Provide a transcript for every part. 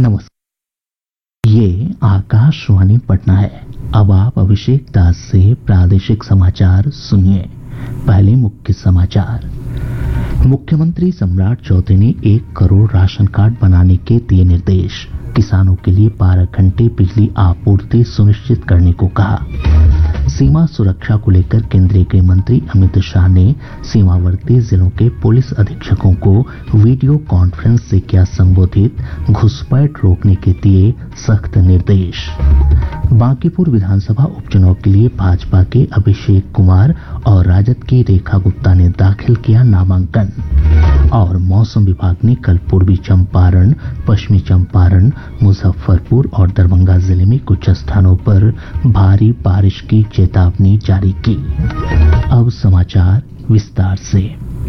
नमस्कार, ये आकाशवाणी पटना है। अब आप अभिषेक दास से प्रादेशिक समाचार सुनिए। पहले मुख्य समाचार। मुख्यमंत्री सम्राट चौधरी ने 1 करोड़ राशन कार्ड बनाने के दिए निर्देश। किसानों के लिए 12 घंटे बिजली आपूर्ति सुनिश्चित करने को कहा। सीमा सुरक्षा को लेकर केंद्रीय गृह मंत्री अमित शाह ने सीमावर्ती जिलों के पुलिस अधीक्षकों को वीडियो कॉन्फ्रेंस से किया संबोधित। घुसपैठ रोकने के दिए सख्त निर्देश। बांकीपुर विधानसभा उपचुनाव के लिए भाजपा के अभिषेक कुमार और राजद की रेखा गुप्ता ने दाखिल किया नामांकन। और मौसम विभाग ने कल पूर्वी चंपारण, पश्चिमी चंपारण, मुजफ्फरपुर और दरभंगा जिले में कुछ स्थानों पर भारी बारिश की चेतावनी जारी की। अब समाचार विस्तार से।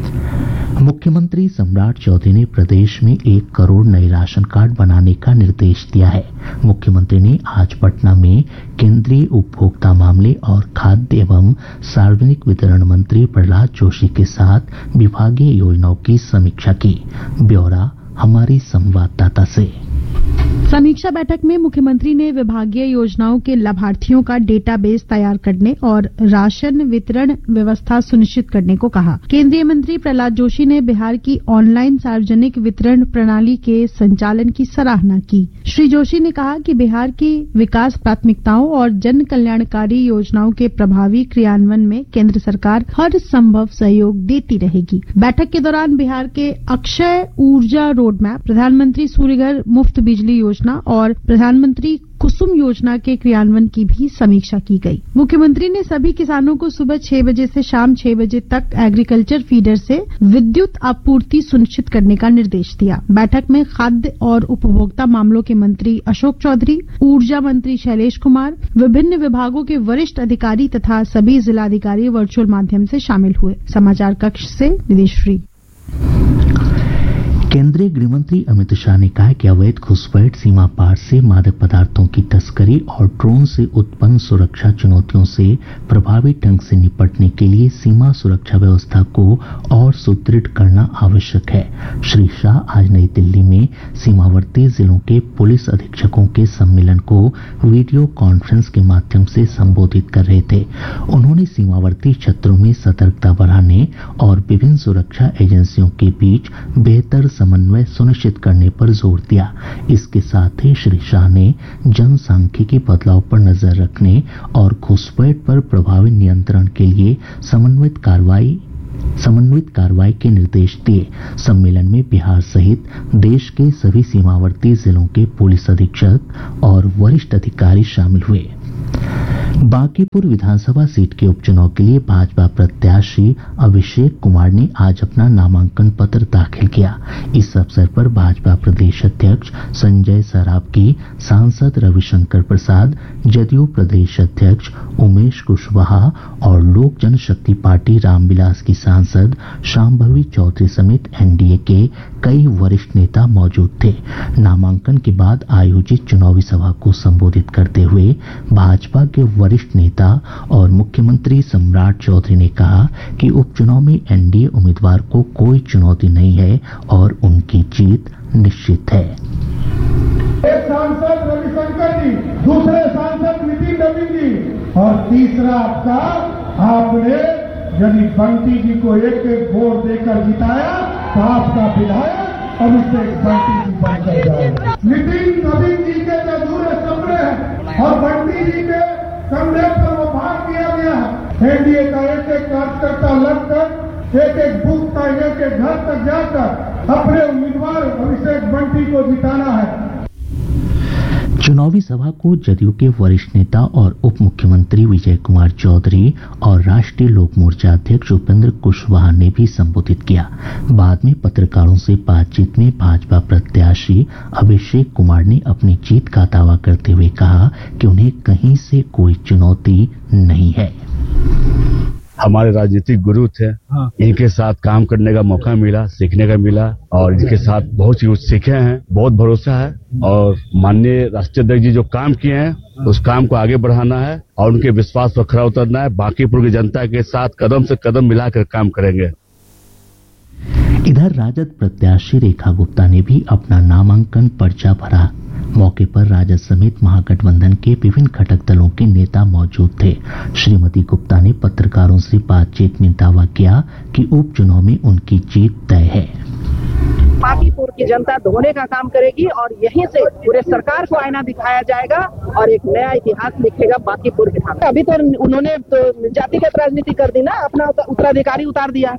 मुख्यमंत्री सम्राट चौधरी ने प्रदेश में 1 करोड़ नए राशन कार्ड बनाने का निर्देश दिया है। मुख्यमंत्री ने आज पटना में केंद्रीय उपभोक्ता मामले और खाद्य एवं सार्वजनिक वितरण मंत्री प्रहलाद जोशी के साथ विभागीय योजनाओं की समीक्षा की। ब्यौरा हमारी संवाददाता से। समीक्षा बैठक में मुख्यमंत्री ने विभागीय योजनाओं के लाभार्थियों का डेटाबेस तैयार करने और राशन वितरण व्यवस्था सुनिश्चित करने को कहा। केंद्रीय मंत्री प्रहलाद जोशी ने बिहार की ऑनलाइन सार्वजनिक वितरण प्रणाली के संचालन की सराहना की। श्री जोशी ने कहा कि बिहार की विकास प्राथमिकताओं और जन कल्याणकारी योजनाओं के प्रभावी क्रियान्वयन में केंद्र सरकार हर संभव सहयोग देती रहेगी। बैठक के दौरान बिहार के अक्षय ऊर्जा रोडमैप, प्रधानमंत्री सूर्यघर मुफ्त बिजली योजना और प्रधानमंत्री कुसुम योजना के क्रियान्वयन की भी समीक्षा की गई। मुख्यमंत्री ने सभी किसानों को सुबह 6 बजे से शाम 6 बजे तक एग्रीकल्चर फीडर से विद्युत आपूर्ति सुनिश्चित करने का निर्देश दिया। बैठक में खाद्य और उपभोक्ता मामलों के मंत्री अशोक चौधरी, ऊर्जा मंत्री शैलेश कुमार, विभिन्न विभागों के वरिष्ठ अधिकारी तथा सभी जिलाधिकारी वर्चुअल माध्यम से शामिल हुए। समाचार कक्ष से विदेश्री। केंद्रीय गृहमंत्री अमित शाह ने कहा कि अवैध घुसपैठ, सीमा पार से मादक पदार्थों की तस्करी और ड्रोन से उत्पन्न सुरक्षा चुनौतियों से प्रभावी ढंग से निपटने के लिए सीमा सुरक्षा व्यवस्था को और सुदृढ़ करना आवश्यक है। श्री शाह आज नई दिल्ली में सीमावर्ती जिलों के पुलिस अधीक्षकों के सम्मेलन को वीडियो कॉन्फ्रेंस के माध्यम से संबोधित कर रहे थे। उन्होंने सीमावर्ती क्षेत्रों में सतर्कता बढ़ाने और विभिन्न सुरक्षा एजेंसियों के बीच बेहतर समन्वय सुनिश्चित करने पर जोर दिया। इसके साथ ही श्री शाह ने जनसांख्यिकी बदलाव पर नजर रखने और घुसपैठ पर प्रभावी नियंत्रण के लिए समन्वित कार्रवाई के निर्देश दिए। सम्मेलन में बिहार सहित देश के सभी सीमावर्ती जिलों के पुलिस अधीक्षक और वरिष्ठ अधिकारी शामिल हुए। बांकीपुर विधानसभा सीट के उपचुनाव के लिए भाजपा प्रत्याशी अभिषेक कुमार ने आज अपना नामांकन पत्र दाखिल किया। इस अवसर पर भाजपा प्रदेश अध्यक्ष संजय सरावगी, सांसद रविशंकर प्रसाद, जदयू प्रदेश अध्यक्ष उमेश कुशवाहा और लोक जनशक्ति पार्टी रामविलास की सांसद शांभवी चौधरी समेत एनडीए के कई वरिष्ठ नेता मौजूद थे। नामांकन के बाद आयोजित चुनावी सभा को संबोधित करते हुए भाजपा के वरिष्ठ नेता और मुख्यमंत्री सम्राट चौधरी ने कहा कि उपचुनाव में एनडीए उम्मीदवार को कोई चुनौती नहीं है और उनकी जीत निश्चित है। एक सांसद रविशंकर जी, दूसरे सांसद नितिन नवीन जी और तीसरा आपने यदि बंटी जी को एक वोट देकर जिताया तो आपका विधायक अभिषेक बंटी जी बनकर जाएगा। नितिन नवीन जी के जो दूर कमरे हैं और बंटी जी के कमरे पर वो भाग किया गया है। एनडीए का एक कार्यकर्ता लगकर एक बूथ का एक घर तक जाकर अपने उम्मीदवार अभिषेक बंटी को जिताना है। चुनावी सभा को जदयू के वरिष्ठ नेता और उप मुख्यमंत्री विजय कुमार चौधरी और राष्ट्रीय लोक मोर्चा अध्यक्ष उपेंद्र कुशवाहा ने भी संबोधित किया। बाद में पत्रकारों से बातचीत में भाजपा प्रत्याशी अभिषेक कुमार ने अपनी जीत का दावा करते हुए कहा कि उन्हें कहीं से कोई चुनौती नहीं है। हमारे राजनीतिक गुरु थे, इनके साथ काम करने का मौका मिला, सीखने का मिला और इनके साथ बहुत चीज सीखे हैं। बहुत भरोसा है और माननीय राष्ट्रीय अध्यक्ष जी जो काम किए हैं उस काम को आगे बढ़ाना है और उनके विश्वास पर खरा उतरना है। बांकीपुर की जनता के साथ कदम से कदम मिलाकर काम करेंगे। इधर राजद प्रत्याशी रेखा गुप्ता ने भी अपना नामांकन पर्चा भरा। मौके पर राजद समेत महागठबंधन के विभिन्न घटक दलों के नेता मौजूद थे। श्रीमती गुप्ता ने पत्रकारों से बातचीत में दावा किया कि उपचुनाव में उनकी जीत तय है। बांकीपुर की जनता धोने का काम करेगी और यहीं से पूरे सरकार को आईना दिखाया जाएगा और एक नया इतिहास लिखेगा बांकीपुर के साथ। अभी तो उन्होंने तो जातिगत राजनीति कर दी ना, अपना उत्तराधिकारी उतार दिया।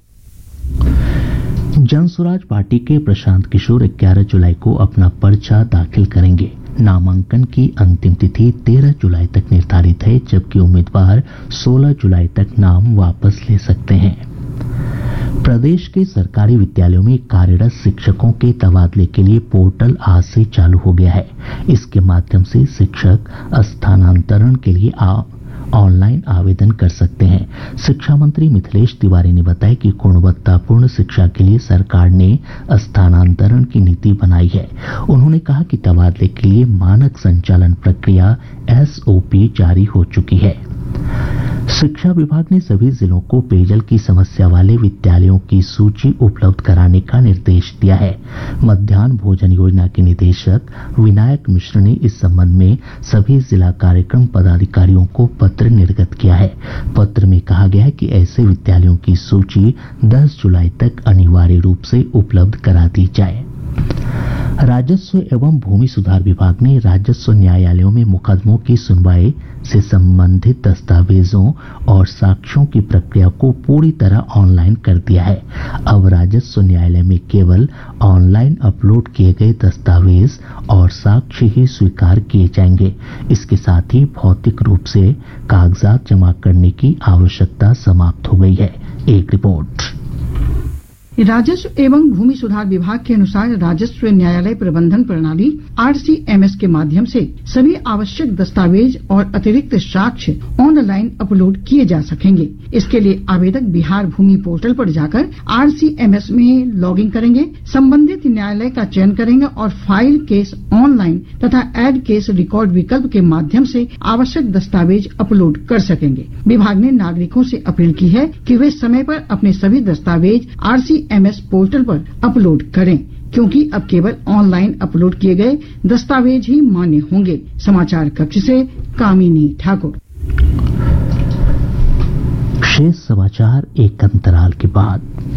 जनसुराज पार्टी के प्रशांत किशोर 11 जुलाई को अपना पर्चा दाखिल करेंगे। नामांकन की अंतिम तिथि 13 जुलाई तक निर्धारित है, जबकि उम्मीदवार 16 जुलाई तक नाम वापस ले सकते हैं। प्रदेश के सरकारी विद्यालयों में कार्यरत शिक्षकों के तबादले के लिए पोर्टल आज से चालू हो गया है। इसके माध्यम से शिक्षक स्थानांतरण के लिए ऑनलाइन आवेदन कर सकते हैं। शिक्षा मंत्री मिथिलेश तिवारी ने बताया कि गुणवत्तापूर्ण शिक्षा के लिए सरकार ने स्थानांतरण की नीति बनाई है। उन्होंने कहा कि तबादले के लिए मानक संचालन प्रक्रिया SOP जारी हो चुकी है। शिक्षा विभाग ने सभी जिलों को पेयजल की समस्या वाले विद्यालयों की सूची उपलब्ध कराने का निर्देश दिया है। मध्याह्न भोजन योजना के निदेशक विनायक मिश्र ने इस संबंध में सभी जिला कार्यक्रम पदाधिकारियों को पत्र निर्गत किया है। पत्र में कहा गया है कि ऐसे विद्यालयों की सूची 10 जुलाई तक अनिवार्य रूप से उपलब्ध करा दी जाए। राजस्व एवं भूमि सुधार विभाग ने राजस्व न्यायालयों में मुकदमों की सुनवाई से संबंधित दस्तावेजों और साक्ष्यों की प्रक्रिया को पूरी तरह ऑनलाइन कर दिया है। अब राजस्व न्यायालय में केवल ऑनलाइन अपलोड किए गए दस्तावेज और साक्ष्य ही स्वीकार किए जाएंगे। इसके साथ ही भौतिक रूप से कागजात जमा करने की आवश्यकता समाप्त हो गई है। एक रिपोर्ट। राजस्व एवं भूमि सुधार विभाग के अनुसार राजस्व न्यायालय प्रबंधन प्रणाली RCMS के माध्यम से सभी आवश्यक दस्तावेज और अतिरिक्त साक्ष्य ऑनलाइन अपलोड किए जा सकेंगे। इसके लिए आवेदक बिहार भूमि पोर्टल पर जाकर RCMS में लॉगिन करेंगे, संबंधित न्यायालय का चयन करेंगे और फाइल केस ऑनलाइन तथा एड केस रिकॉर्ड विकल्प के माध्यम से आवश्यक दस्तावेज अपलोड कर सकेंगे। विभाग ने नागरिकों से अपील की है कि वे समय पर अपने सभी दस्तावेज RCMS पोर्टल पर अपलोड करें, क्योंकि अब केवल ऑनलाइन अपलोड किए गए दस्तावेज ही मान्य होंगे। समाचार कक्ष से कामिनी ठाकुर। शेष समाचार एक अंतराल के बाद।